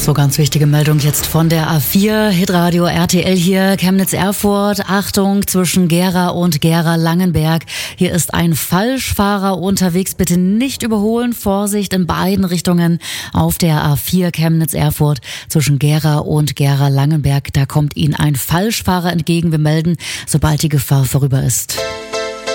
So, ganz wichtige Meldung jetzt von der A4, Hitradio RTL hier, Chemnitz-Erfurt. Achtung, zwischen Gera und Gera-Langenberg. Hier ist ein Falschfahrer unterwegs. Bitte nicht überholen. Vorsicht in beiden Richtungen auf der A4 Chemnitz-Erfurt zwischen Gera und Gera-Langenberg. Da kommt Ihnen ein Falschfahrer entgegen. Wir melden, sobald die Gefahr vorüber ist.